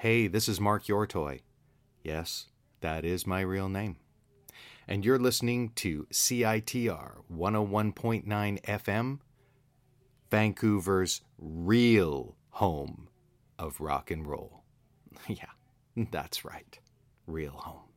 Hey, this is Mark Yortoy. Yes, that is my real name. And you're listening to CITR 101.9 FM, Vancouver's real home of rock and roll. Yeah, that's right. Real home.